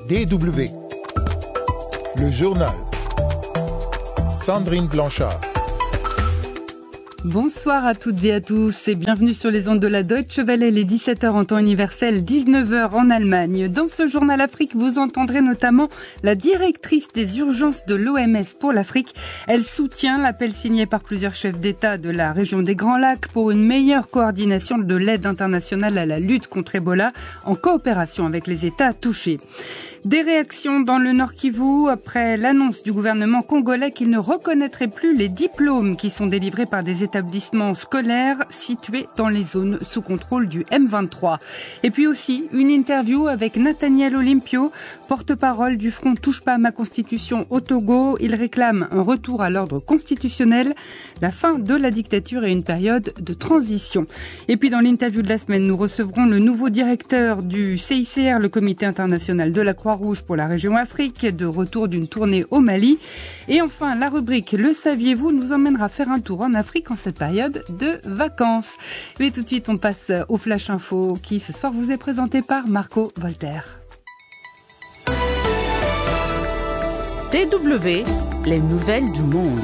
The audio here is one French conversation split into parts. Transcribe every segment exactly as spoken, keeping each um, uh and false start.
D W, le journal. Sandrine Blanchard. Bonsoir à toutes et à tous et bienvenue sur les ondes de la Deutsche Welle, les dix-sept heures en temps universel, dix-neuf heures en Allemagne. Dans ce journal Afrique, vous entendrez notamment la directrice des urgences de l'O M S pour l'Afrique. Elle soutient l'appel signé par plusieurs chefs d'État de la région des Grands Lacs pour une meilleure coordination de l'aide internationale à la lutte contre Ebola en coopération avec les États touchés. Des réactions dans le Nord Kivu après l'annonce du gouvernement congolais qu'il ne reconnaîtrait plus les diplômes qui sont délivrés par des établissements scolaires situés dans les zones sous contrôle du M vingt-trois. Et puis aussi une interview avec Nathaniel Olympio, porte-parole du Front Touche pas à ma Constitution au Togo. Il réclame un retour à l'ordre constitutionnel, la fin de la dictature et une période de transition. Et puis dans l'interview de la semaine, nous recevrons le nouveau directeur du C I C R, le Comité international de la Croix-Rouge pour la région Afrique, de retour d'une tournée au Mali. Et enfin, la rubrique Le saviez-vous nous emmènera faire un tour en Afrique en cette période de vacances. Mais tout de suite, on passe au Flash Info qui, ce soir, vous est présenté par Marco Voltaire. D W, les nouvelles du monde.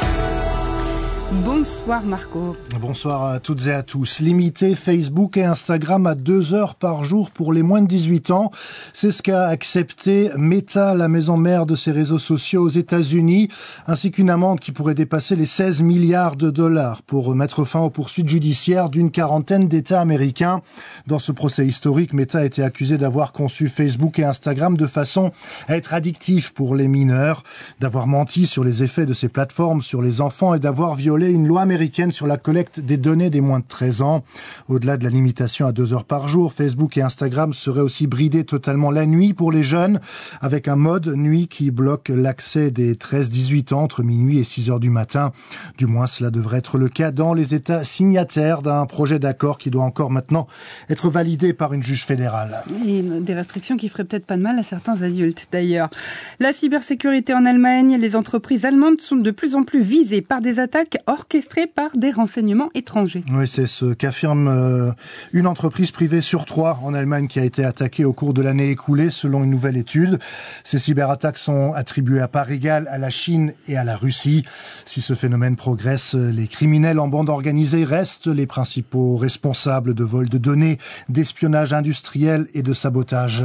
Bonsoir Marco. Bonsoir à toutes et à tous. Limiter Facebook et Instagram à deux heures par jour pour les moins de dix-huit ans, c'est ce qu'a accepté Meta, la maison mère de ces réseaux sociaux aux États-Unis, ainsi qu'une amende qui pourrait dépasser les seize milliards de dollars pour mettre fin aux poursuites judiciaires d'une quarantaine d'États américains. Dans ce procès historique, Meta a été accusé d'avoir conçu Facebook et Instagram de façon à être addictif pour les mineurs, d'avoir menti sur les effets de ces plateformes sur les enfants et d'avoir violé une loi américaine sur la collecte des données des moins de treize ans. Au-delà de la limitation à deux heures par jour, Facebook et Instagram seraient aussi bridés totalement la nuit pour les jeunes, avec un mode nuit qui bloque l'accès des treize dix-huit ans entre minuit et six heures du matin. Du moins, cela devrait être le cas dans les États signataires d'un projet d'accord qui doit encore maintenant être validé par une juge fédérale. Et des restrictions qui feraient peut-être pas de mal à certains adultes, d'ailleurs. La cybersécurité en Allemagne, les entreprises allemandes sont de plus en plus visées par des attaques orchestrée par des renseignements étrangers. Oui, c'est ce qu'affirme euh, une entreprise privée sur trois en Allemagne qui a été attaquée au cours de l'année écoulée, selon une nouvelle étude. Ces cyberattaques sont attribuées à part égale à la Chine et à la Russie. Si ce phénomène progresse, les criminels en bande organisée restent les principaux responsables de vols de données, d'espionnage industriel et de sabotage.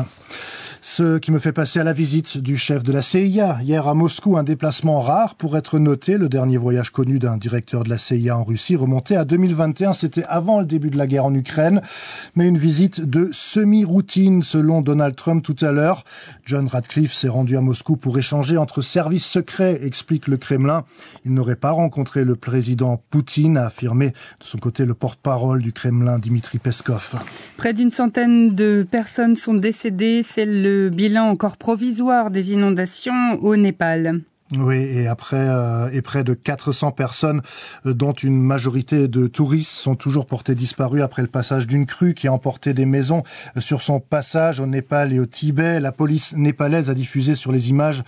Ce qui me fait passer à la visite du chef de la C I A. Hier à Moscou, un déplacement rare pour être noté. Le dernier voyage connu d'un directeur de la C I A en Russie remontait à deux mille vingt et un. C'était avant le début de la guerre en Ukraine. Mais une visite de semi-routine selon Donald Trump tout à l'heure. John Radcliffe s'est rendu à Moscou pour échanger entre services secrets, explique le Kremlin. Il n'aurait pas rencontré le président Poutine, a affirmé de son côté le porte-parole du Kremlin, Dmitri Peskov. Près d'une centaine de personnes sont décédées. C'est le Le bilan encore provisoire des inondations au Népal. Oui, et après, euh, et près de quatre cents personnes, euh, dont une majorité de touristes, sont toujours portées disparues après le passage d'une crue qui a emporté des maisons euh, sur son passage au Népal et au Tibet. La police népalaise a diffusé sur les images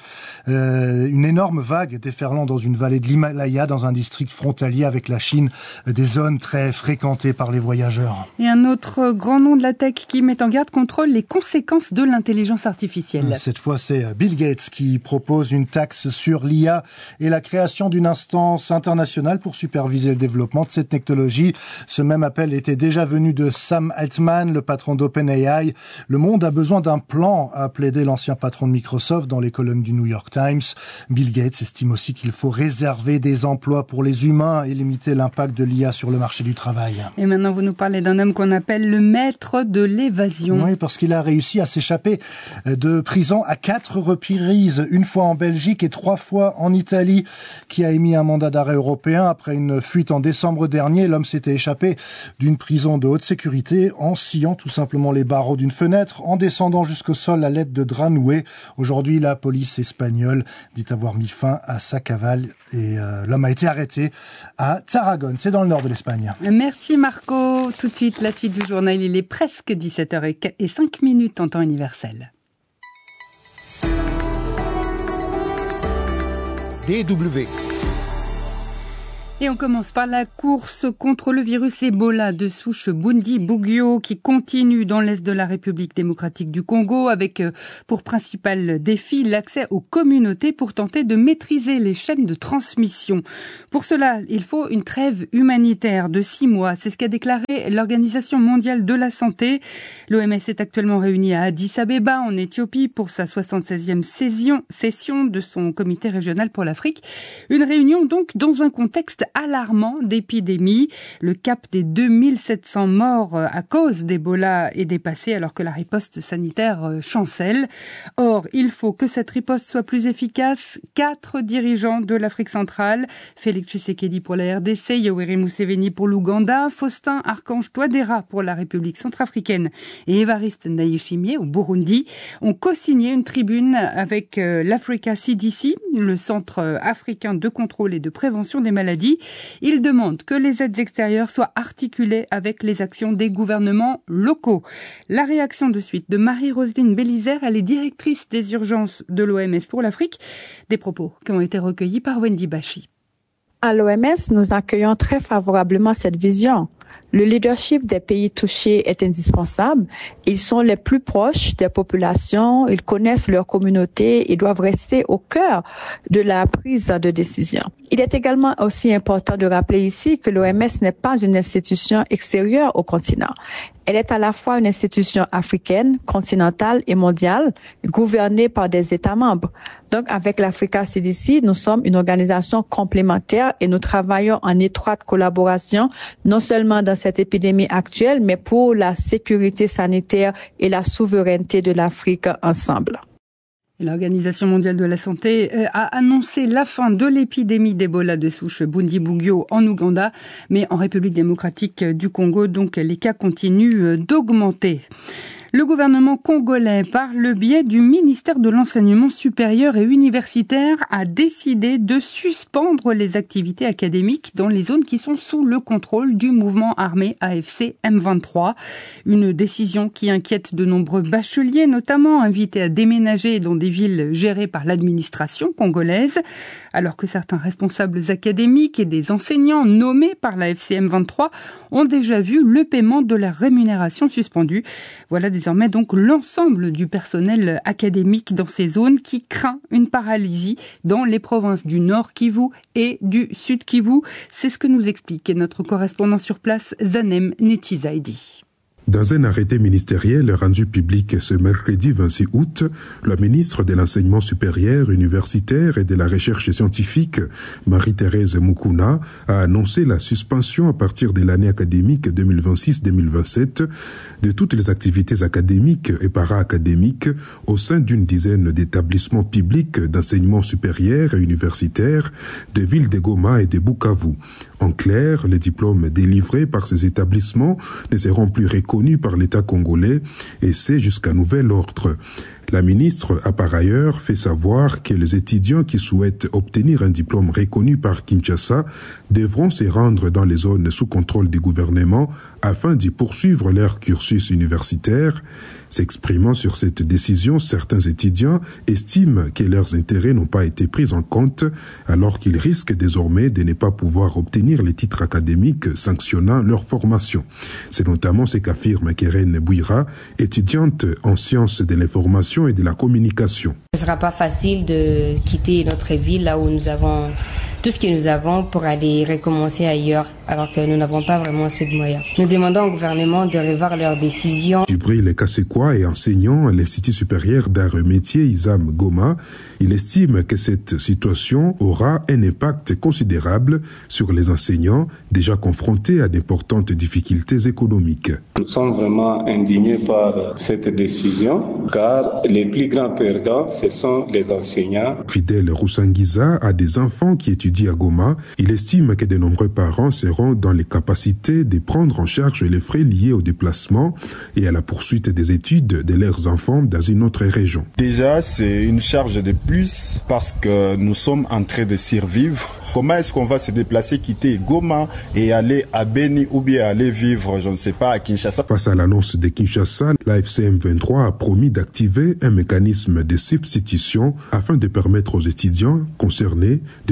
euh, une énorme vague déferlant dans une vallée de l'Himalaya, dans un district frontalier avec la Chine, euh, des zones très fréquentées par les voyageurs. Et un autre grand nom de la tech qui met en garde contre les conséquences de l'intelligence artificielle. Cette fois, c'est Bill Gates qui propose une taxe sur sur l'I A et la création d'une instance internationale pour superviser le développement de cette technologie. Ce même appel était déjà venu de Sam Altman, le patron d'OpenAI. Le monde a besoin d'un plan, a plaidé l'ancien patron de Microsoft dans les colonnes du New York Times. Bill Gates estime aussi qu'il faut réserver des emplois pour les humains et limiter l'impact de l'I A sur le marché du travail. Et maintenant, vous nous parlez d'un homme qu'on appelle le maître de l'évasion. Oui, parce qu'il a réussi à s'échapper de prison à quatre reprises, une fois en Belgique et trois fois en Italie, qui a émis un mandat d'arrêt européen. Après une fuite en décembre dernier, l'homme s'était échappé d'une prison de haute sécurité en sciant tout simplement les barreaux d'une fenêtre, en descendant jusqu'au sol à l'aide de draps noués. Aujourd'hui, la police espagnole dit avoir mis fin à sa cavale et euh, l'homme a été arrêté à Tarragone, c'est dans le nord de l'Espagne. Merci Marco. Tout de suite, la suite du journal, il est presque dix-sept heures cinq minutes en temps universel. D W. Et on commence par la course contre le virus Ebola de souche Bundibugyo qui continue dans l'est de la République démocratique du Congo avec pour principal défi l'accès aux communautés pour tenter de maîtriser les chaînes de transmission. Pour cela, il faut une trêve humanitaire de six mois. C'est ce qu'a déclaré l'Organisation mondiale de la santé. L'O M S est actuellement réunie à Addis Abeba en Éthiopie pour sa soixante-seizième session, session de son comité régional pour l'Afrique. Une réunion donc dans un contexte alarmant d'épidémie. Le cap des deux mille sept cents morts à cause d'Ebola est dépassé alors que la riposte sanitaire chancelle. Or, il faut que cette riposte soit plus efficace. Quatre dirigeants de l'Afrique centrale, Félix Tshisekedi pour la R D C, Yoweri Museveni pour l'Ouganda, Faustin Archange Touadéra pour la République centrafricaine et Évariste Ndayishimiye au Burundi, ont co-signé une tribune avec l'Africa C D C, le Centre africain de contrôle et de prévention des maladies. Il demande que les aides extérieures soient articulées avec les actions des gouvernements locaux. La réaction de suite de Marie-Roselyne Bélizer, elle est directrice des urgences de l'O M S pour l'Afrique. Des propos qui ont été recueillis par Wendy Bachi. À l'O M S, nous accueillons très favorablement cette vision. Le leadership des pays touchés est indispensable. Ils sont les plus proches des populations, ils connaissent leur communauté et doivent rester au cœur de la prise de décision. Il est également aussi important de rappeler ici que l'O M S n'est pas une institution extérieure au continent. Elle est à la fois une institution africaine, continentale et mondiale, gouvernée par des États membres. Donc, avec l'Africa C D C, nous sommes une organisation complémentaire et nous travaillons en étroite collaboration, non seulement dans cette épidémie actuelle, mais pour la sécurité sanitaire et la souveraineté de l'Afrique ensemble. L'Organisation mondiale de la santé a annoncé la fin de l'épidémie d'Ebola de souche Bundibugyo en Ouganda, mais en République démocratique du Congo, donc les cas continuent d'augmenter. Le gouvernement congolais, par le biais du ministère de l'Enseignement supérieur et universitaire, a décidé de suspendre les activités académiques dans les zones qui sont sous le contrôle du mouvement armé A F C M vingt-trois. Une décision qui inquiète de nombreux bacheliers, notamment invités à déménager dans des villes gérées par l'administration congolaise, alors que certains responsables académiques et des enseignants nommés par la F C M vingt-trois ont déjà vu le paiement de leur rémunération suspendu. Voilà désormais donc l'ensemble du personnel académique dans ces zones qui craint une paralysie dans les provinces du Nord Kivu et du Sud Kivu. C'est ce que nous explique notre correspondant sur place, Zanem Netizaidi. Dans un arrêté ministériel rendu public ce mercredi vingt-six août, la ministre de l'Enseignement supérieur, universitaire et de la recherche scientifique, Marie-Thérèse Mukuna, a annoncé la suspension à partir de l'année académique deux mille vingt-six deux mille vingt-sept de toutes les activités académiques et para-académiques au sein d'une dizaine d'établissements publics d'enseignement supérieur et universitaire des villes de Goma et de Bukavu. En clair, les diplômes délivrés par ces établissements ne seront plus reconnus par l'État congolais et c'est jusqu'à nouvel ordre. La ministre a par ailleurs fait savoir que les étudiants qui souhaitent obtenir un diplôme reconnu par Kinshasa devront se rendre dans les zones sous contrôle du gouvernement afin d'y poursuivre leur cursus universitaire. S'exprimant sur cette décision, certains étudiants estiment que leurs intérêts n'ont pas été pris en compte alors qu'ils risquent désormais de ne pas pouvoir obtenir les titres académiques sanctionnant leur formation. C'est notamment ce qu'affirme Keren Bouira, étudiante en sciences de l'information et de la communication. Ce ne sera pas facile de quitter notre ville là où nous avons tout ce que nous avons pour aller recommencer ailleurs, alors que nous n'avons pas vraiment assez de moyens. Nous demandons au gouvernement de revoir leurs décisions. Djibril Kassekwa est enseignant à l'Institut supérieur d'art et métiers Isam Goma. Il estime que cette situation aura un impact considérable sur les enseignants déjà confrontés à d'importantes difficultés économiques. Nous sommes vraiment indignés par cette décision, car les plus grands perdants, ce sont les enseignants. Fidèle Roussangiza a des enfants qui étudient à Goma. Il estime que de nombreux parents seront dans les capacités de prendre en charge les frais liés au déplacement et à la poursuite des études de leurs enfants dans une autre région. Déjà, c'est une charge de plus parce que nous sommes en train de survivre. Comment est-ce qu'on va se déplacer, quitter Goma et aller à Beni ou bien aller vivre, je ne sais pas, à Kinshasa? Face à l'annonce de Kinshasa, la F C M vingt-trois a promis d'activer un mécanisme de substitution afin de permettre aux étudiants concernés de poursuivre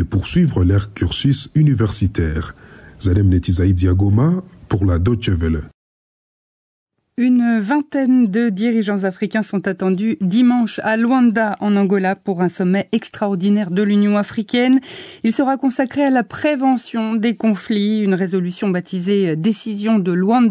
poursuivre leur cursus universitaire. Zalem Netizaï Diagoma pour la Deutsche Welle. Une vingtaine de dirigeants africains sont attendus dimanche à Luanda, en Angola, pour un sommet extraordinaire de l'Union africaine. Il sera consacré à la prévention des conflits, une résolution baptisée « Décision de Luanda »